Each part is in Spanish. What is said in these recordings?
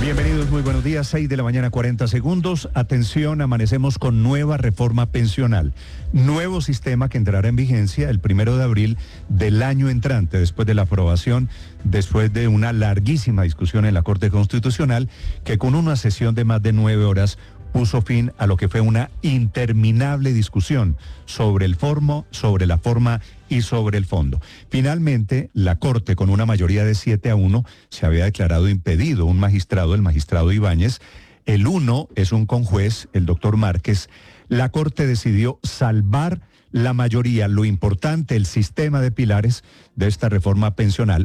Bienvenidos, muy buenos días, 6 de la mañana, 40 segundos. Atención, amanecemos con nueva reforma pensional. Nuevo sistema que entrará en vigencia el 1 de abril del año entrante, después de la aprobación, después de una larguísima discusión en la Corte Constitucional, que con una sesión de más de 9 horas puso fin a lo que fue una interminable discusión sobre el sobre la forma y sobre el fondo. Finalmente, la Corte, con una mayoría de 7-1, se había declarado impedido un magistrado, el magistrado Ibáñez. El 1 es un conjuez, el doctor Márquez. La Corte decidió salvar la mayoría, lo importante, el sistema de pilares de esta reforma pensional,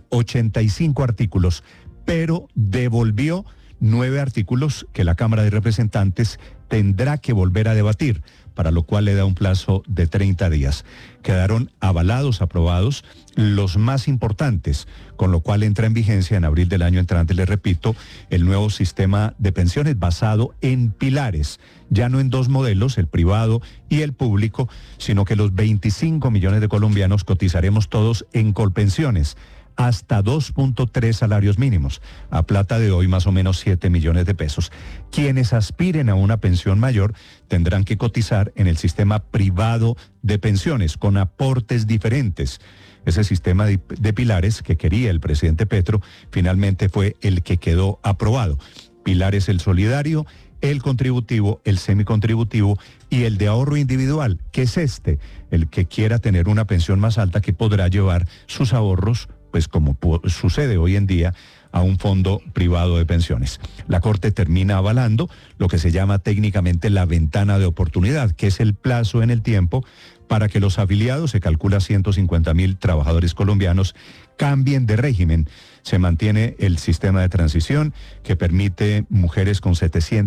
85 artículos, pero devolvió 9 artículos que la Cámara de Representantes tendrá que volver a debatir, para lo cual le da un plazo de 30 días. Quedaron avalados, aprobados, los más importantes, con lo cual entra en vigencia en abril del año entrante, les repito, el nuevo sistema de pensiones basado en pilares, ya no en dos modelos, el privado y el público, sino que los 25 millones de colombianos cotizaremos todos en Colpensiones, hasta 2.3 salarios mínimos, a plata de hoy más o menos 7 millones de pesos. Quienes aspiren a una pensión mayor tendrán que cotizar en el sistema privado de pensiones con aportes diferentes. Ese sistema de pilares que quería el presidente Petro finalmente fue el que quedó aprobado. Pilares el solidario, el contributivo, el semicontributivo y el de ahorro individual, que es el que quiera tener una pensión más alta, que podrá llevar sus ahorros, pues como sucede hoy en día, a un fondo privado de pensiones. La Corte termina avalando lo que se llama técnicamente la ventana de oportunidad, que es el plazo en el tiempo para que los afiliados, se calcula 150.000 trabajadores colombianos, cambien de régimen. Se mantiene el sistema de transición que permite mujeres con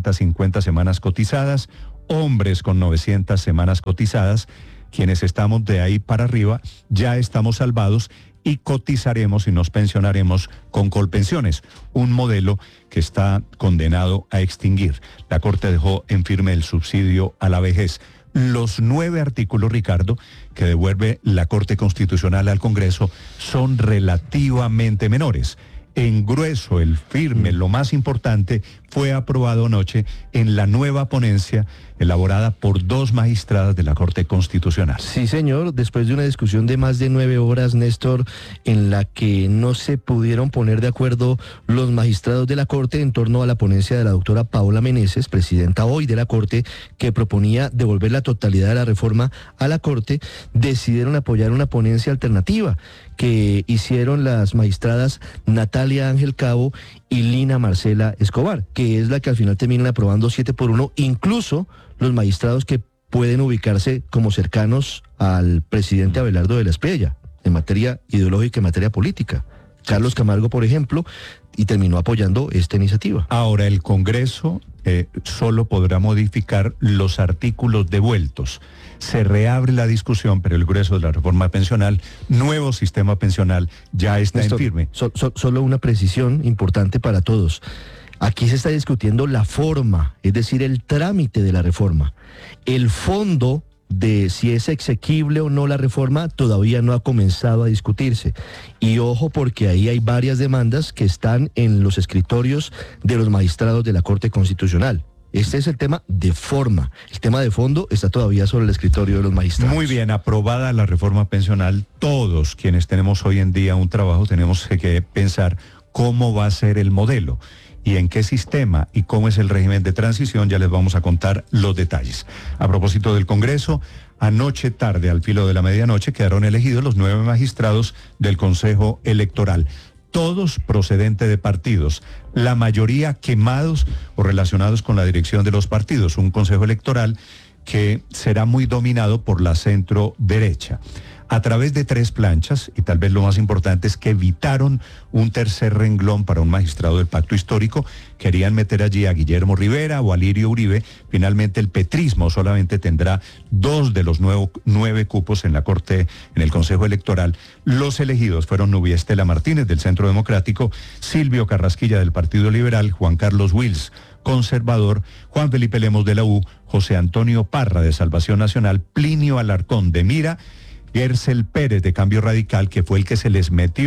750 semanas cotizadas, hombres con 900 semanas cotizadas. Quienes estamos de ahí para arriba ya estamos salvados y cotizaremos y nos pensionaremos con Colpensiones, un modelo que está condenado a extinguir. La Corte dejó en firme el subsidio a la vejez. Los 9 artículos, Ricardo, que devuelve la Corte Constitucional al Congreso son relativamente menores. En grueso, el firme, lo más importante, fue aprobado anoche en la nueva ponencia elaborada por 2 magistradas de la Corte Constitucional. Sí, señor, después de una discusión de más de 9 horas, Néstor, en la que no se pudieron poner de acuerdo los magistrados de la Corte en torno a la ponencia de la doctora Paola Meneses, presidenta hoy de la Corte, que proponía devolver la totalidad de la reforma a la Corte, decidieron apoyar una ponencia alternativa que hicieron las magistradas Natalia Ángel Cabo y Lina Marcela Escobar, que es la que al final terminan aprobando 7-1, incluso los magistrados que pueden ubicarse como cercanos al presidente Abelardo de la Espriella, en materia ideológica y en materia política. Carlos Camargo, por ejemplo, y terminó apoyando esta iniciativa. Ahora, el Congreso solo podrá modificar los artículos devueltos. Se reabre la discusión, pero el grueso de la reforma pensional, nuevo sistema pensional, ya está en firme. Solo una precisión importante para todos. Aquí se está discutiendo la forma, es decir, el trámite de la reforma. El fondo de si es exequible o no la reforma todavía no ha comenzado a discutirse. Y ojo, porque ahí hay varias demandas que están en los escritorios de los magistrados de la Corte Constitucional. Este es el tema de forma. El tema de fondo está todavía sobre el escritorio de los magistrados. Muy bien, aprobada la reforma pensional, todos quienes tenemos hoy en día un trabajo tenemos que pensar cómo va a ser el modelo y en qué sistema y cómo es el régimen de transición. Ya les vamos a contar los detalles. A propósito del Congreso, anoche tarde, al filo de la medianoche, quedaron elegidos los 9 magistrados del Consejo Electoral. Todos procedentes de partidos, la mayoría quemados o relacionados con la dirección de los partidos, un consejo electoral que será muy dominado por la centro derecha. A través de 3 planchas, y tal vez lo más importante es que evitaron un tercer renglón para un magistrado del pacto histórico, querían meter allí a Guillermo Rivera o a Lirio Uribe. Finalmente el petrismo solamente tendrá 2 de los 9 cupos en la Corte, en el Consejo Electoral. Los elegidos fueron Nubia Estela Martínez del Centro Democrático, Silvio Carrasquilla del Partido Liberal, Juan Carlos Wills, conservador, Juan Felipe Lemos de la U, José Antonio Parra de Salvación Nacional, Plinio Alarcón de Mira, Gersel Pérez de Cambio Radical, que fue el que se les metió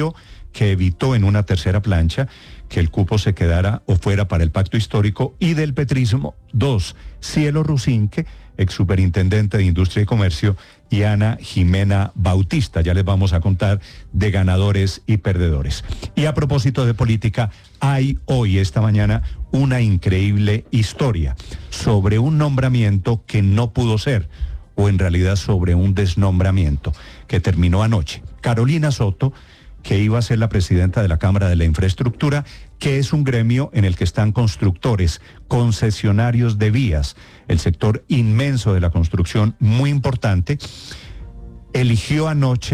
que evitó en una tercera plancha que el cupo se quedara o fuera para el pacto histórico, y del petrismo, 2, Cielo Rusinque, ex superintendente de Industria y Comercio, y Ana Jimena Bautista. Ya les vamos a contar de ganadores y perdedores. Y a propósito de política, hay hoy, esta mañana, una increíble historia sobre un nombramiento que no pudo ser, o en realidad sobre un desnombramiento que terminó anoche. Carolina Soto, que iba a ser la presidenta de la Cámara de la Infraestructura, que es un gremio en el que están constructores, concesionarios de vías, el sector inmenso de la construcción, muy importante, eligió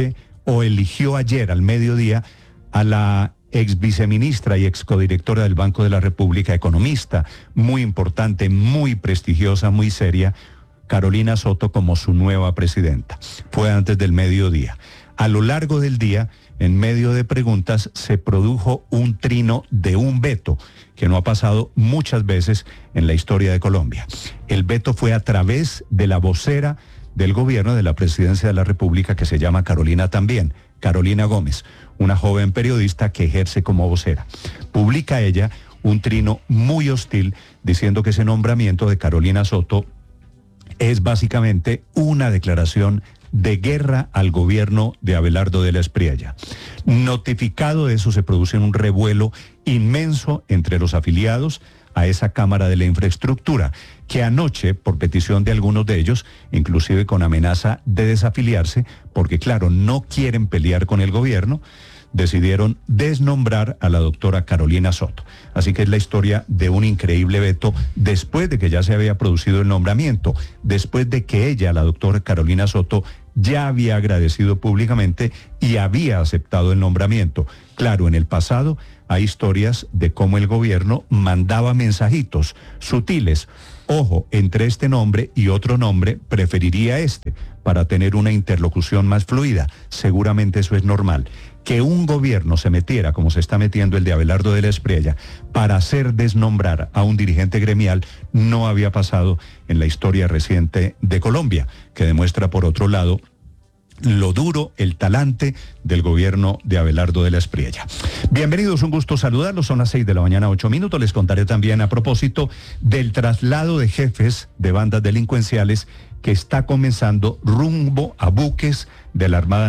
ayer al mediodía a la ex viceministra y ex codirectora del Banco de la República, economista, muy importante, muy prestigiosa, muy seria, Carolina Soto, como su nueva presidenta. Fue antes del mediodía. A lo largo del día, en medio de preguntas, se produjo un trino de un veto que no ha pasado muchas veces en la historia de Colombia. El veto fue a través de la vocera del gobierno de la Presidencia de la República, que se llama Carolina también, Carolina Gómez, una joven periodista que ejerce como vocera. Publica ella un trino muy hostil diciendo que ese nombramiento de Carolina Soto es básicamente una declaración de guerra al gobierno de Abelardo de la Espriella. Notificado de eso, se produce un revuelo inmenso entre los afiliados a esa Cámara de la Infraestructura, que anoche, por petición de algunos de ellos, inclusive con amenaza de desafiliarse, porque claro, no quieren pelear con el gobierno, decidieron desnombrar a la doctora Carolina Soto. Así que es la historia de un increíble veto después de que ya se había producido el nombramiento, después de que ella, la doctora Carolina Soto, ya había agradecido públicamente y había aceptado el nombramiento. Claro, en el pasado hay historias de cómo el gobierno mandaba mensajitos sutiles. Ojo, entre este nombre y otro nombre, preferiría este para tener una interlocución más fluida. Seguramente eso es normal. Que un gobierno se metiera, como se está metiendo el de Abelardo de la Espriella, para hacer desnombrar a un dirigente gremial, no había pasado en la historia reciente de Colombia, que demuestra, por otro lado, lo duro, el talante del gobierno de Abelardo de la Espriella. Bienvenidos, un gusto saludarlos. Son las 6:08 a.m. Les contaré también a propósito del traslado de jefes de bandas delincuenciales que está comenzando rumbo a buques de la Armada